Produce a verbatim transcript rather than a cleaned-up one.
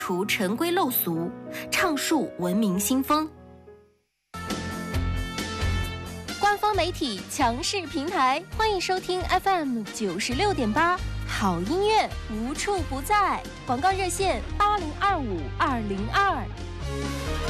除陈规陋俗，倡树文明新风。官方媒体强势平台，欢迎收听 F M 九十六点八，好音乐无处不在。广告热线八零二五二零二。